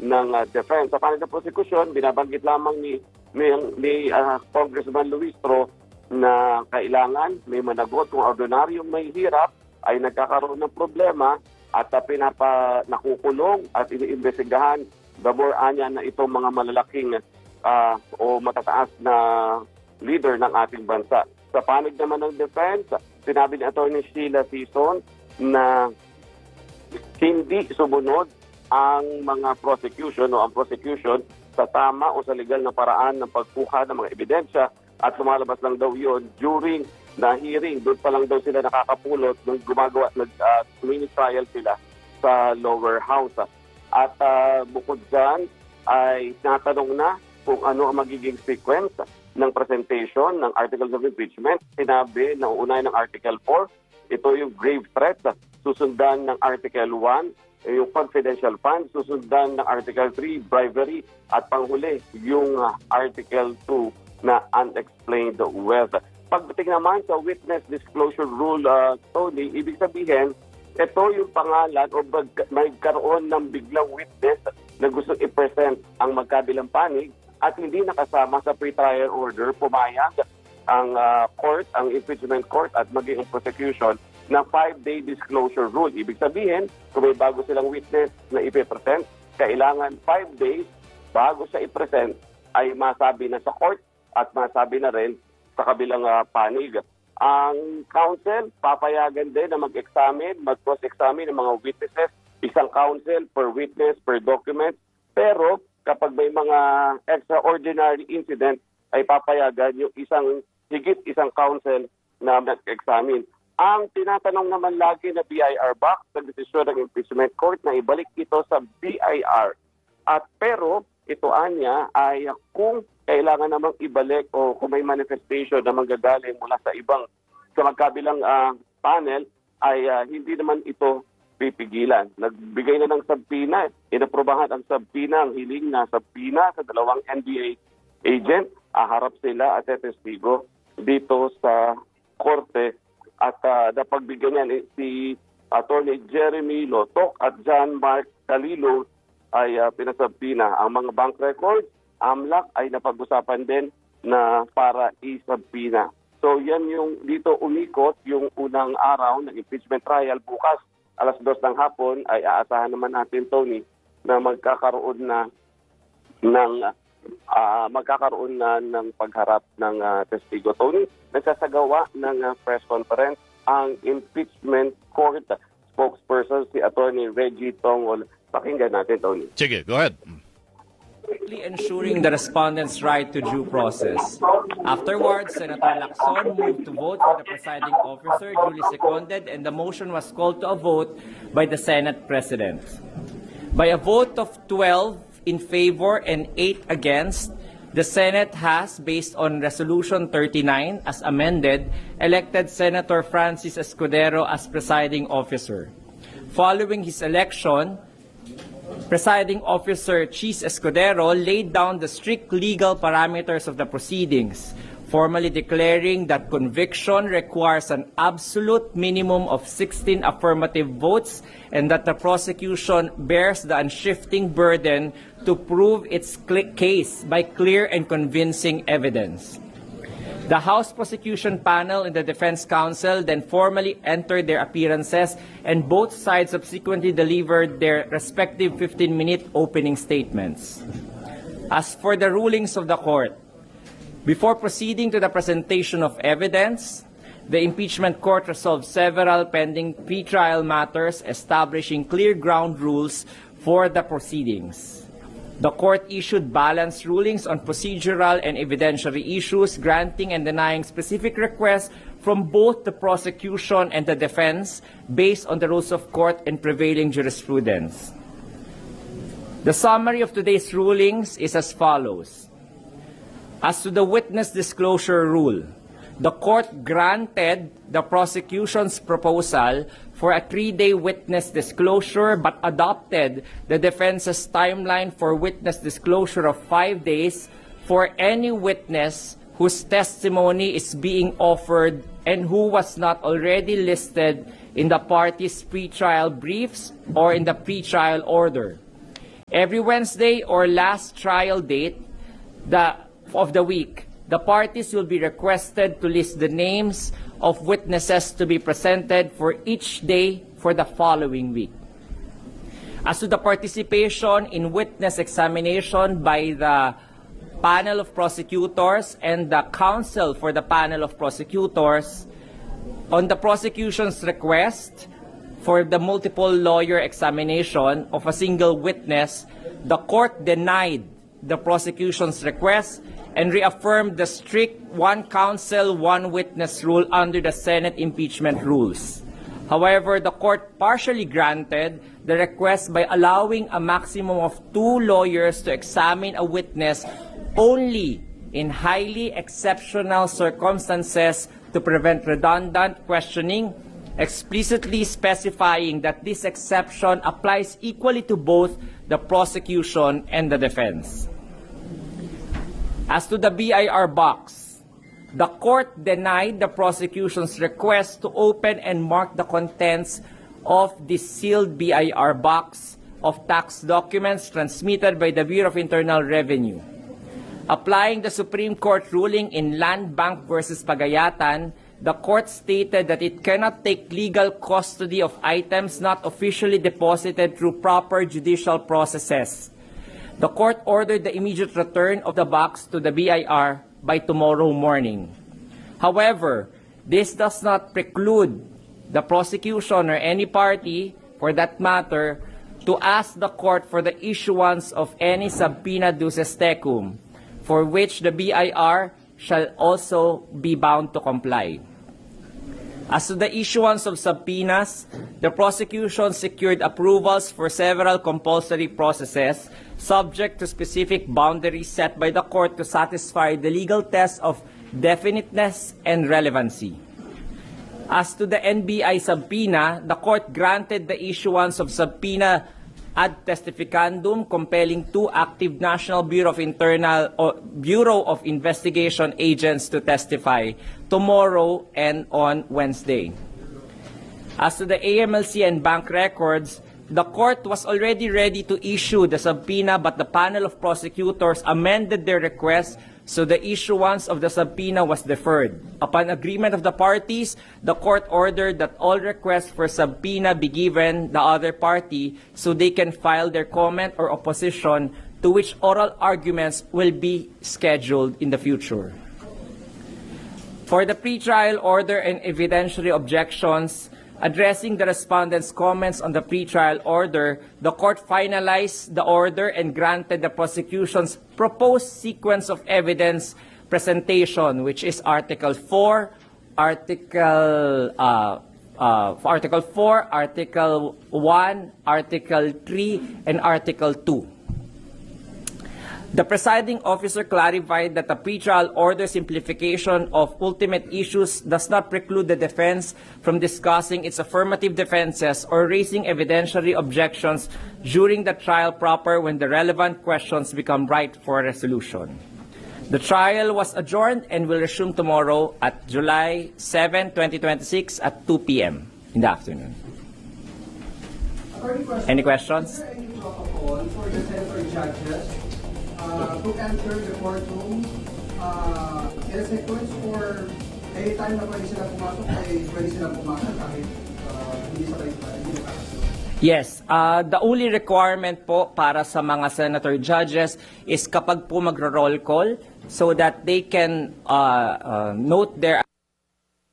ng defense. Sa panel ng prosecution, binabanggit lamang ni Congressman Luistro na kailangan may managot kung ordinaryong may hirap ay nagkakaroon ng problema at nakukulong at iniimbestigahan the more anya na itong mga malalaking o matataas na leader ng ating bansa. Sa panig naman ng defense, sinabi ni Atty. Sheila Sison na hindi sumunod ang mga prosecution o ang prosecution sa tama o sa legal na paraan ng pagkuha ng mga ebidensya at lumalabas lang daw yun during the hearing. Doon pa lang daw sila nakakapulot nung mini trial sila sa lower house. At bukod dyan ay natanong na kung ano ang magiging sequence ng presentation ng Articles of Impeachment. Sinabi na uunahin ng Article 4, ito yung grave threat, susundan ng Article 1, yung confidential funds, susundan ng Article 3, bribery, at panghuli, yung Article 2 na unexplained wealth. Pagdating naman sa witness disclosure rule, Tony, ibig sabihin, ito yung pangalan o magkaroon ng biglang witness na gusto i-present ang magkabilang panig at hindi nakasama sa pre-trial order, pumayag ang court, ang impeachment court at maging ang prosecution na 5-day disclosure rule. Ibig sabihin, kung may bago silang witness na ipipresent, kailangan 5 days bago siya i-present ay masabi na sa court at masabi na rin sa kabilang panig. Ang counsel, papayagan din na mag-examine, mag-cross-examine ng mga witnesses, isang counsel per witness, per document. Pero kapag may mga extraordinary incident, ay papayagan yung higit isang counsel na mag-examine. Ang tinatanong naman lagi na BIR box sa desisyon ng impeachment court na ibalik ito sa BIR. Pero ito anya ay kung kailangan namang ibalik o kung may manifestation na manggagaling mula sa magkabilang panel ay hindi naman ito pipigilan. Nagbigay na ng subpoena, inaprobahan ang subpoena, ang hiling na subpoena sa dalawang NBI agent. Harap sila at testigo dito sa korte at napagbigyan niyan si Attorney Jeremy Lotok at John Mark Calilo ay pinasubpoena. Ang mga bank records, AMLAC ay napag-usapan din na para isubpoena. So yan yung dito umikot yung unang araw ng impeachment trial. Bukas alas 2 ng hapon ay aasahan naman natin, Tony, na magkakaroon na ng pagharap ng testigo. Tony, nagsasagawa ng press conference ang impeachment court spokesperson si Attorney Reggie Tongol. Pakinggan natin, Tony. Sige, go ahead. Ensuring the respondent's right to due process. Afterwards, Senator Lacson moved to vote for the presiding officer, duly seconded, and the motion was called to a vote by the Senate President. By a vote of 12 in favor and 8 against, the Senate has, based on Resolution 39 as amended, elected Senator Francis Escudero as presiding officer. Following his election, Presiding Officer Chis Escudero laid down the strict legal parameters of the proceedings, formally declaring that conviction requires an absolute minimum of 16 affirmative votes and that the prosecution bears the unshifting burden to prove its case by clear and convincing evidence. The House Prosecution Panel and the Defense Counsel then formally entered their appearances, and both sides subsequently delivered their respective 15-minute opening statements. As for the rulings of the court, before proceeding to the presentation of evidence, the impeachment court resolved several pending pretrial matters, establishing clear ground rules for the proceedings. The court issued balanced rulings on procedural and evidentiary issues, granting and denying specific requests from both the prosecution and the defense based on the rules of court and prevailing jurisprudence. The summary of today's rulings is as follows. As to the witness disclosure rule, the court granted the prosecution's proposal for a 3-day witness disclosure but adopted the defense's timeline for witness disclosure of 5 days for any witness whose testimony is being offered and who was not already listed in the parties' pretrial briefs or in the pretrial order. Every Wednesday or last trial date of the week, the parties will be requested to list the names of witnesses to be presented for each day for the following week. As to the participation in witness examination by the panel of prosecutors and the counsel for the panel of prosecutors, on the prosecution's request for the multiple lawyer examination of a single witness, the court denied the prosecution's request and reaffirmed the strict one counsel, one witness rule under the Senate impeachment rules. However, the court partially granted the request by allowing a maximum of 2 lawyers to examine a witness only in highly exceptional circumstances to prevent redundant questioning, explicitly specifying that this exception applies equally to both the prosecution and the defense. As to the BIR box, the court denied the prosecution's request to open and mark the contents of the sealed BIR box of tax documents transmitted by the Bureau of Internal Revenue. Applying the Supreme Court ruling in Land Bank versus Pagayatan, the court stated that it cannot take legal custody of items not officially deposited through proper judicial processes. The court ordered the immediate return of the box to the BIR by tomorrow morning. However, this does not preclude the prosecution or any party, for that matter, to ask the court for the issuance of any subpoena duces tecum, for which the BIR shall also be bound to comply. As to the issuance of subpoenas, the prosecution secured approvals for several compulsory processes subject to specific boundaries set by the court to satisfy the legal test of definiteness and relevancy. As to the NBI subpoena, the court granted the issuance of subpoena ad testificandum compelling 2 active National Bureau of Investigation agents to testify tomorrow and on Wednesday. As to the AMLC and bank records, the court was already ready to issue the subpoena, but the panel of prosecutors amended their request, so the issuance of the subpoena was deferred. Upon agreement of the parties, the court ordered that all requests for subpoena be given the other party so they can file their comment or opposition, to which oral arguments will be scheduled in the future. For the pretrial order and evidentiary objections, addressing the respondents' comments on the pretrial order, the court finalized the order and granted the prosecution's proposed sequence of evidence presentation, which is Article 4, Article 4, Article 1, Article 3, and Article 2. The presiding officer clarified that the pretrial order simplification of ultimate issues does not preclude the defense from discussing its affirmative defenses or raising evidentiary objections during the trial proper when the relevant questions become ripe for resolution. The trial was adjourned and will resume tomorrow at July 7, 2026 at 2 p.m. in the afternoon. Any questions? Is there any protocol for the senator judges to enter the courtroom in a sequence, or anytime na pwede sila pumasok ay pwede sila pumasok kahit hindi sabay Yes, the only requirement po para sa mga senator judges is kapag po magro-roll call so that they can note their